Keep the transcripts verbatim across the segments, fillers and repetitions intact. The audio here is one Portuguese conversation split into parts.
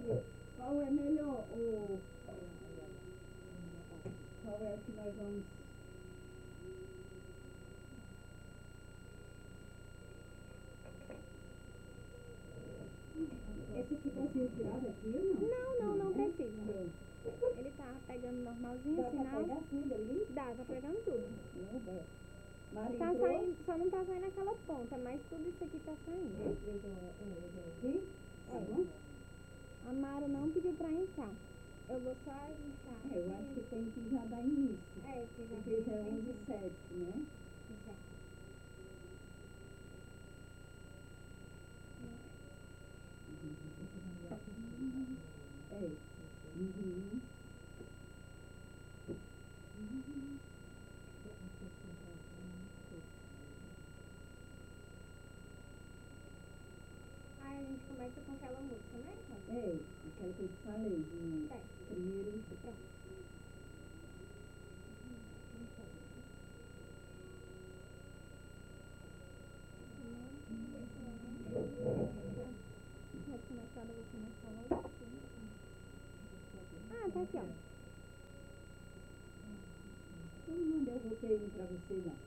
Qual é melhor? O... Qual é que nós vamos... Esse aqui pode ser retirado aqui ou não? Não, não, não É? precisa. Não. Ele tá pegando normalzinho, Dá pra sinal. pegar tudo ali? Dá, tá pegando tudo. Não, dá. Mari Tá entrou? saindo, só não tá saindo aquela ponta, mas tudo isso aqui tá saindo. Aqui? Tá bom? A Mara não pediu pra entrar. Eu vou só entrar. É, eu acho que tem que já dar início. É, porque já Porque já é tem onze e sete, né? Já. É. Uhum. Aí a gente começa com aquela música, né? É, aquela que eu te falei, de É. primeiro. Pronto. Pode começar, eu vou começar logo. Ah, tá aqui, ó. Eu não mandei o roteiro pra você, não.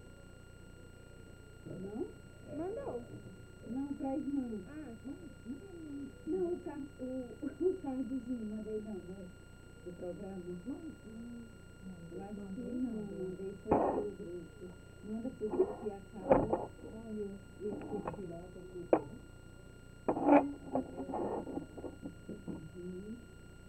Não? Mandou. Não, pra irmã. Ah, Não, o, car o, o cardzinho, mandei não, né? Do programa. Eu acho que não, mandei foi pro grupo. Manda pro grupo que acaba. Olha, esse curso lá, tá aqui. Uhum.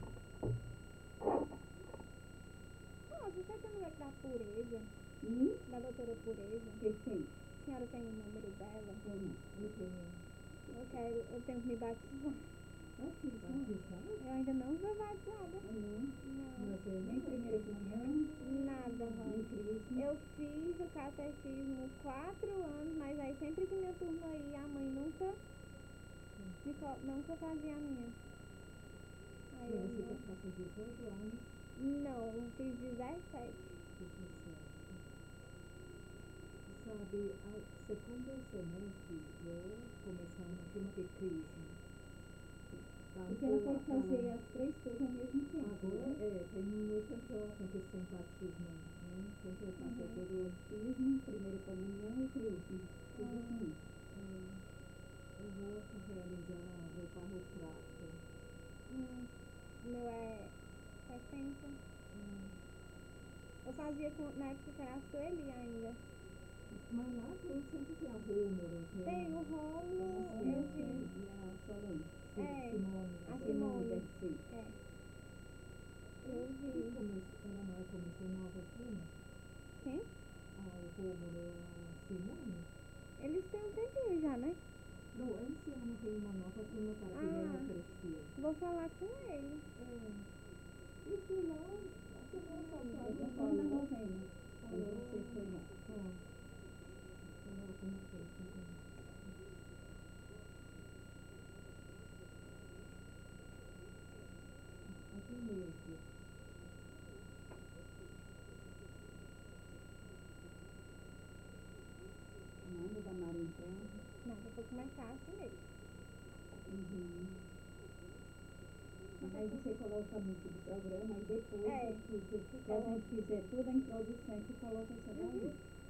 Ó, você tá no lugar da Pureza, Hum? da doutora Pureza. O que tem? A senhora tem o número dela? Eu não. Eu tenho. Eu quero, eu tenho que me batizar. Aqui, sabe? Eu ainda não sou batizada. Não. Não, Você nem primeira comunhão, nada, nem Rony. crisma. Eu fiz o catecismo quatro anos, mas aí sempre que minha turma ia, a mãe nunca, me co- nunca fazia a minha. Aí eu Você não, está com dezoito anos. não, eu fiz dezessete. Sabe, a segundo semestre eu começar a turma de crisma. Porque ela pode fazer as três coisas ao mesmo tempo. Agora, Né? é, tem muita jovem que tem batismo, né? Sempre eu faço Uhum. todo o Crisma, primeira comunhão e crisma. Tudo Ah. junto. ah, eu vou realizar o barro prato. Hum, o meu é setenta. Eu fazia com, na época que era a Sueli ainda. Mas lá tem sempre tem a Rômulo, tem, Tem o Rômulo, E eu a- fiz. e a Solange. É, Simone. a Sim. Simone. Deve ser. É. Eu Ele vi. começou, ela mais começou nova turma. Quem? Ah, o Rômulo, a Simone. Eles têm um tempinho já, né? Não, esse ano tem uma nova turma para que Ah. ela crescia. Vou falar com ele. É. E fui lá, a semana passada, Eu tô ela falando da falou. novena. Quando você foi lá. Ó, ela começou, então. Aqui mesmo. Nada da Mari entrando. Não, eu vou começar assim mesmo. Uhum. Mas aí você coloca muito do programa e depois, É. se, se, se a gente fizer toda a introdução, você coloca essa daí. Uhum.